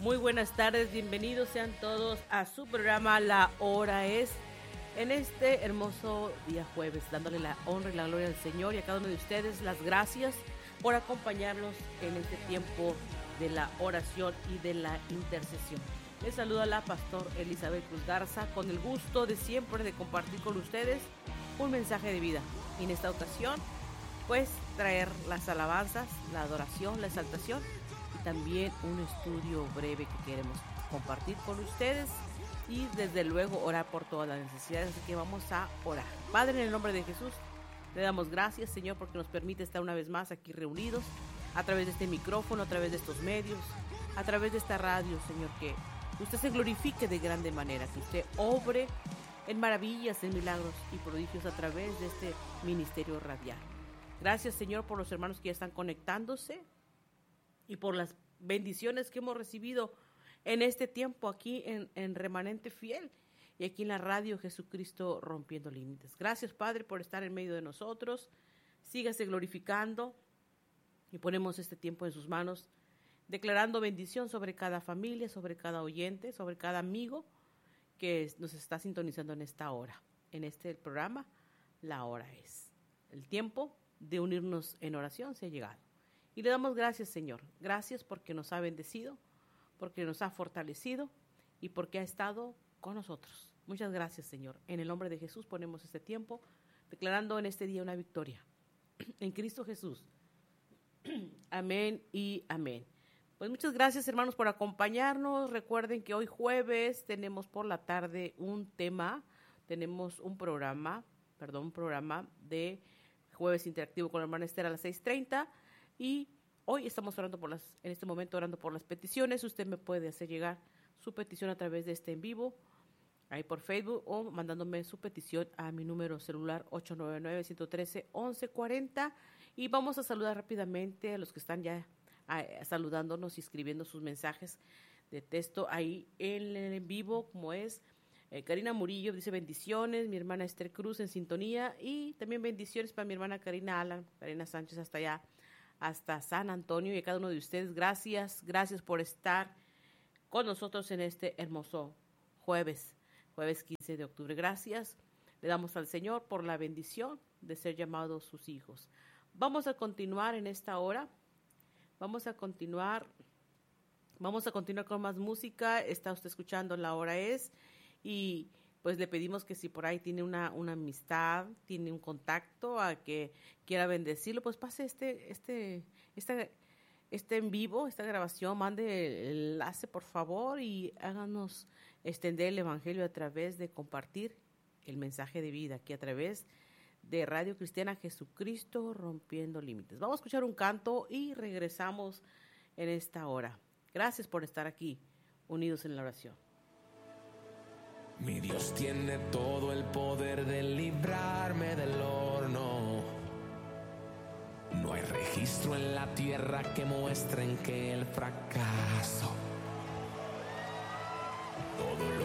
Muy buenas tardes, bienvenidos sean todos a su programa La Hora Es, en este hermoso día jueves, dándole la honra y la gloria al Señor y a cada uno de ustedes las gracias por acompañarnos en este tiempo de la oración y de la intercesión. Les saluda la pastor Elizabeth Cruz Garza con el gusto de siempre de compartir con ustedes un mensaje de vida. Y en esta ocasión, pues traer las alabanzas, la adoración, la exaltación y también un estudio breve que queremos compartir con ustedes y desde luego orar por todas las necesidades. Así que vamos a orar. Padre, en el nombre de Jesús, le damos gracias, Señor, porque nos permite estar una vez más aquí reunidos a través de este micrófono, a través de estos medios, a través de esta radio, Señor, que usted se glorifique de grande manera, que usted obre en maravillas, en milagros y prodigios a través de este ministerio radial. Gracias, Señor, por los hermanos que ya están conectándose y por las bendiciones que hemos recibido en este tiempo aquí en Remanente Fiel y aquí en la radio Jesucristo Rompiendo Límites. Gracias, Padre, por estar en medio de nosotros. Sígase glorificando y ponemos este tiempo en sus manos, declarando bendición sobre cada familia, sobre cada oyente, sobre cada amigo que nos está sintonizando en esta hora, en este programa. La hora es. El tiempo de unirnos en oración se ha llegado. Y le damos gracias, Señor. Gracias porque nos ha bendecido, porque nos ha fortalecido y porque ha estado con nosotros. Muchas gracias, Señor. En el nombre de Jesús ponemos este tiempo, declarando en este día una victoria. En Cristo Jesús. Amén y amén. Pues muchas gracias, hermanos, por acompañarnos. Recuerden que hoy jueves tenemos por la tarde un tema, tenemos un programa de Jueves Interactivo con la hermana Esther a las 6:30 y hoy estamos orando en este momento orando por las peticiones. Usted me puede hacer llegar su petición a través de este en vivo, ahí por Facebook, o mandándome su petición a mi número celular 899-113-1140. Y vamos a saludar rápidamente a los que están ya saludándonos y escribiendo sus mensajes de texto ahí en el en vivo, como es Karina Murillo, dice bendiciones, mi hermana Esther Cruz en sintonía, y también bendiciones para mi hermana Karina Sánchez hasta allá, hasta San Antonio, y a cada uno de ustedes, gracias por estar con nosotros en este hermoso jueves 15 de octubre. Gracias, le damos al Señor por la bendición de ser llamados sus hijos. Vamos a continuar en esta hora. Vamos a continuar con más música. Está usted escuchando La Hora Es. Y pues le pedimos que si por ahí tiene una amistad, tiene un contacto a que quiera bendecirlo, pues pase este en vivo, esta grabación, mande el enlace por favor y háganos extender el evangelio a través de compartir el mensaje de vida aquí a través de Radio Cristiana Jesucristo Rompiendo Límites. Vamos a escuchar un canto y regresamos en esta hora. Gracias por estar aquí, unidos en la oración. Mi Dios tiene todo el poder de librarme del horno. No hay registro en la tierra que muestren que el fracaso